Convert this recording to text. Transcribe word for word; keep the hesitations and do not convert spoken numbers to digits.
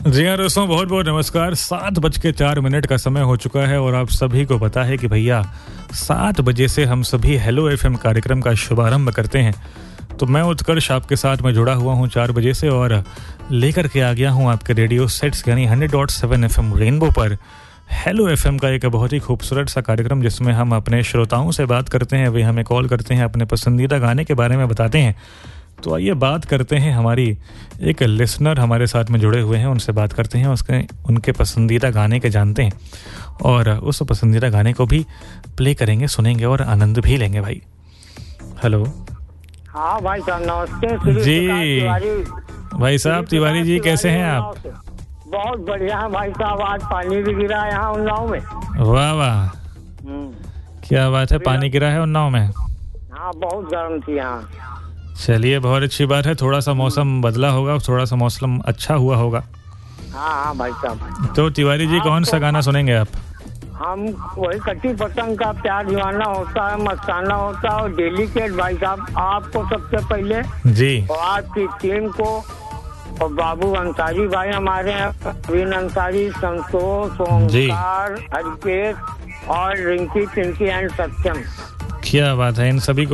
जी हाँ दोस्तों, बहुत बहुत नमस्कार। सात बज के चार मिनट का समय हो चुका है और आप सभी को पता है कि भैया सात बजे से हम सभी हेलो एफएम कार्यक्रम का शुभारंभ करते हैं। तो मैं उत्कर्ष आपके साथ में जुड़ा हुआ हूँ चार बजे से और लेकर के आ गया हूँ आपके रेडियो सेट्स यानी hundred dot seven FM rainbow पर हेलो एफएम का एक बहुत ही खूबसूरत सा कार्यक्रम, जिसमें हम अपने श्रोताओं से बात करते हैं। वे हमें कॉल करते हैं, अपने पसंदीदा गाने के बारे में बताते हैं। तो आइए बात करते हैं, हमारी एक लिसनर हमारे साथ में जुड़े हुए हैं, उनसे बात करते हैं, उसके उनके पसंदीदा गाने के जानते हैं और उस पसंदीदा गाने को भी प्ले करेंगे, सुनेंगे और आनंद भी लेंगे। भाई हेलो। हाँ भाई साहब नमस्ते जी। भाई साहब तिवारी जी कैसे हैं आप? बहुत बढ़िया है भाई साहब, आज पानी भी गिरा है यहाँ उन्नाव में। वाह वाह, क्या बात है, पानी गिरा है उन्नाव में? हाँ बहुत गर्म थी यहाँ। चलिए बहुत अच्छी बात है, थोड़ा सा मौसम बदला होगा, थोड़ा सा मौसम अच्छा हुआ होगा। हाँ हाँ भाई साहब। तो तिवारी जी कौन सा गाना सुनेंगे आप? हम वही कटी पतंग का प्यार दीवाना होता है, मस्ताना होता है और डेलीकेट भाई साहब आपको सबसे पहले जी, और आपकी टीम को और बाबू अंसारी भाई हमारे हैं, प्रवीण अंसारी, संतोष, ओमकार, हरिकेश और रिंकी पिंकी एंड सत्यम। क्या बात है, इन सभी को